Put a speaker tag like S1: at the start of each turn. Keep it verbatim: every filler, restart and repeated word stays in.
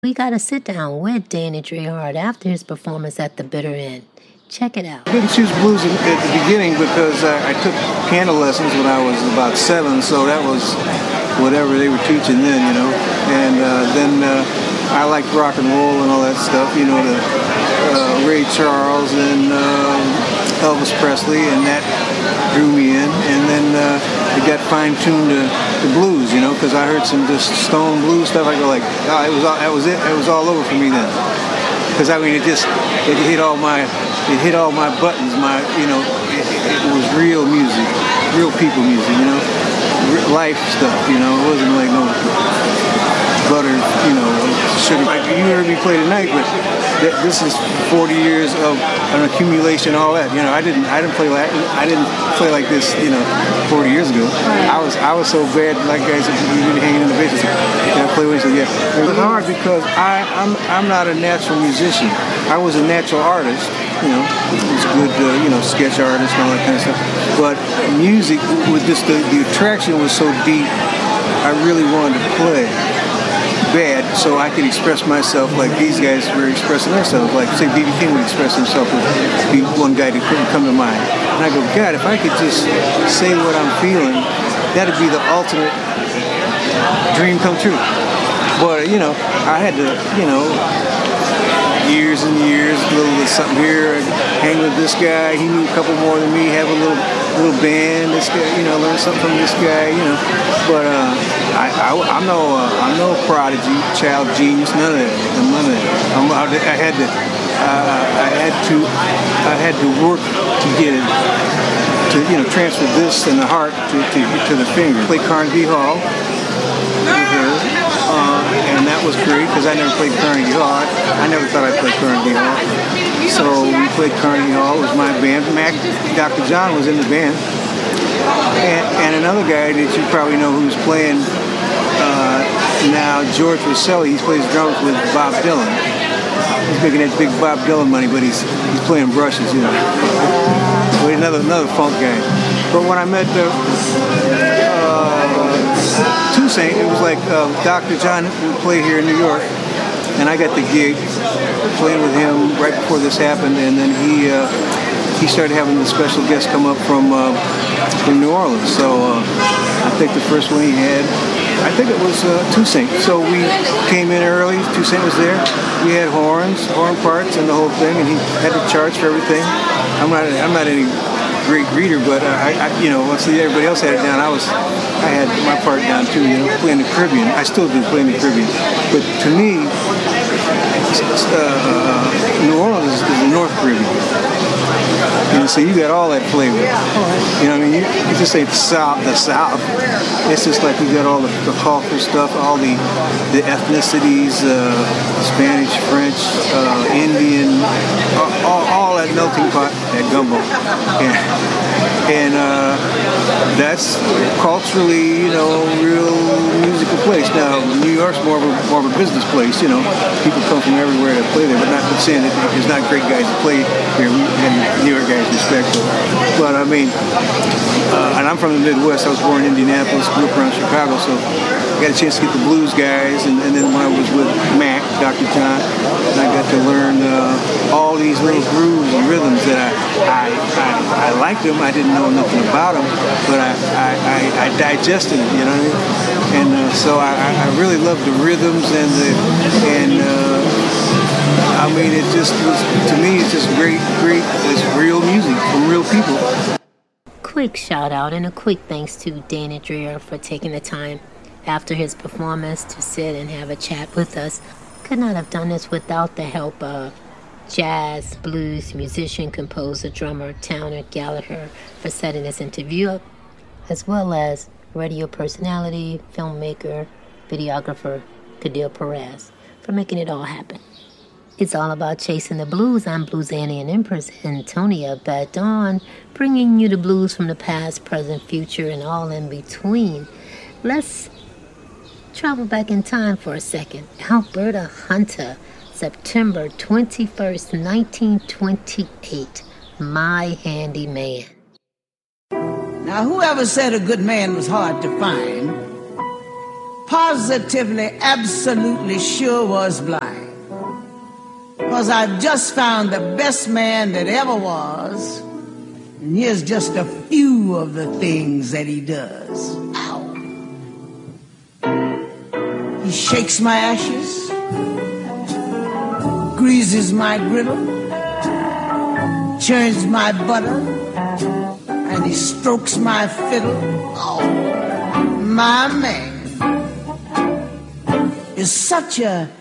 S1: We got to sit down with Danny Trejo after his performance at the bitter end. Check it out.
S2: I didn't choose blues at the beginning because I, I took piano lessons when I was about seven, so that was whatever they were teaching then, you know. And uh, then uh, I liked rock and roll and all that stuff, you know, the uh, Ray Charles and uh, Elvis Presley, and that drew me in. And then uh, it got fine-tuned to the blues, you know, because I heard some just stone blues stuff. I go like, oh, it was all, that was it. It was all over for me then. Because I mean, it just it hit all my it hit all my buttons. My you know, it, it was real music, real people music. You know, life stuff. You know, it wasn't like no butter. You know, sugar. Like you heard me play tonight, but th- this is forty years of an accumulation, all that. You know, I didn't I didn't play like I didn't play like this. You know, forty years ago. I was I was so bad. Like guys, you really hanging in the basement. Can I play with you? Yeah. It was hard because I I'm I'm not a natural musician. I was a natural artist. You know, was good. Uh, you know, sketch artist and all that kind of stuff. But music, with just the, the attraction was so deep. I really wanted to play bad so I could express myself like these guys were expressing themselves. Like, say, B B King would express himself with be one guy that couldn't come to mind. And I go, God, if I could just say what I'm feeling, that'd be the ultimate dream come true. But, you know, I had to, you know, years and years, a little bit something here, hang with this guy. He knew a couple more than me, have a little little band. This guy, you know, learn something from this guy, you know. But uh, I, I, I'm no, uh, I'm no prodigy, child genius, none of that, none of that. I'm, I, I had to, uh, I had to, I had to work to get it, to you know, transfer this and the heart to to, to the finger. Play Carnegie Hall with her. Uh, and that was great because I never played Carnegie Hall. I, I never thought I'd play Carnegie Hall. So we played Carnegie Hall. It was my band. Mac, Doctor John was in the band. And, and another guy that you probably know who's playing uh, now, George Rosselli. He plays drums with Bob Dylan. He's making that big Bob Dylan money, but he's he's playing brushes, you know. But another another funk guy. But when I met the uh, Toussaint, it was like uh, Doctor John would play here in New York, and I got the gig playing with him right before this happened, and then he uh, he started having the special guests come up from uh, from New Orleans. So uh, I think the first one he had, I think it was uh, Toussaint. So we came in early. Toussaint was there. We had horns, horn parts, and the whole thing, and he had the charts for everything. I'm not I'm not any great reader, but uh, I, I, you know, once everybody else had it down, I was, I had my part down too. You know, playing the Caribbean. I still do playing the Caribbean, but to me, uh, New Orleans is the North Caribbean. You know, so you got all that flavor. You know what I mean? You, you just ain't the South, the South. It's just like you got all the, the colorful stuff, all the the ethnicities, uh, Spanish, French, uh, Indian, all, all that melting pot, that gumbo. And, and uh, that's culturally, you know, real musical place. Now, New York's more of a, more of a business place, you know. People come from everywhere to play there, but not saying that there's not great guys that play here. We had New York guys respectful. But I mean, uh, and I'm from the Midwest. I was born in Indianapolis, grew up around Chicago, so I got a chance to get the blues guys. And, and then when I was with Mac, Doctor John, and I got to learn uh, all these little grooves and rhythms that I, I, I, I liked them. I didn't know nothing about them, but I, I, I, I digested them, you know what I mean? And uh, so I, I really loved the rhythms and the, and uh, I mean, it just was, to me, it's just great, great, it's real music from real people.
S1: Quick shout out and a quick thanks to Danny Dreher for taking the time after his performance to sit and have a chat with us. Could not have done this without the help of jazz, blues, musician, composer, drummer, Towner Gallagher for setting this interview up, as well as radio personality, filmmaker, videographer, Cadil Perez for making it all happen. It's all about chasing the blues. I'm Blues Annie and Empress Antonia Badon, bringing you the blues from the past, present, future, and all in between. Let's travel back in time for a second. Alberta Hunter, September twenty-first, nineteen twenty-eight. My Handy Man.
S3: Now, whoever said a good man was hard to find positively, absolutely sure was blind. Because I've just found the best man that ever was. And here's just a few of the things that he does. Ow. He shakes my ashes, greases my griddle, churns my butter, and he strokes my fiddle. Oh, my man is such a